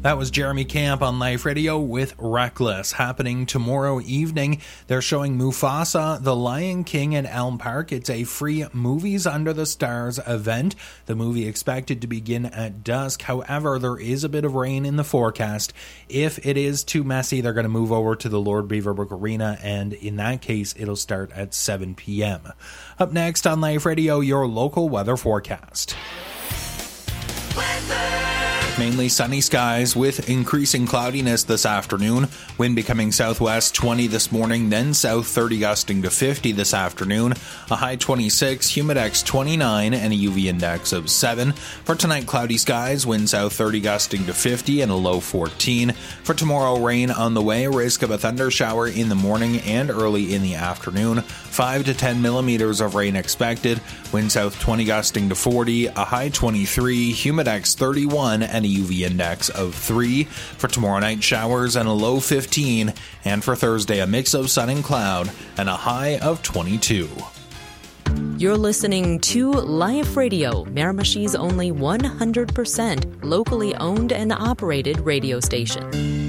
That was Jeremy Camp on Life Radio with Reckless. Happening tomorrow evening, they're showing Mufasa, The Lion King at Elm Park. It's a free Movies Under the Stars event. The movie expected to begin at dusk. However, there is a bit of rain in the forecast. If it is too messy, they're going to move over to the Lord Beaverbrook Arena, and in that case, it'll start at 7 p.m. Up next on Life Radio, your local weather forecast. Mainly sunny skies with increasing cloudiness this afternoon. Wind becoming southwest 20 this morning, then south 30 gusting to 50 this afternoon. A high 26, humidex 29, and a UV index of 7. For tonight, cloudy skies, wind south 30 gusting to 50, and a low 14. For tomorrow, rain on the way, risk of a thunder shower in the morning and early in the afternoon. 5 to 10 millimeters of rain expected. Wind south 20 gusting to 40, a high 23, humidex 31, and a UV index of 3. For tomorrow night, showers and a low 15. And for Thursday, a mix of sun and cloud and a high of 22. You're listening to Life Radio, Miramichi's only 100% locally owned and operated radio station.